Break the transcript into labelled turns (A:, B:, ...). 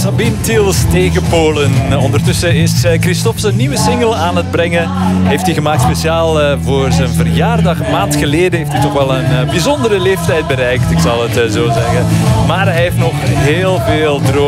A: Sabine Tiels tegen Polen. Ondertussen is Christophe zijn nieuwe single aan het brengen. Heeft hij gemaakt speciaal voor zijn verjaardag. Een maand geleden heeft hij toch wel een bijzondere leeftijd bereikt. Ik zal het zo zeggen. Maar hij heeft nog heel veel dromen.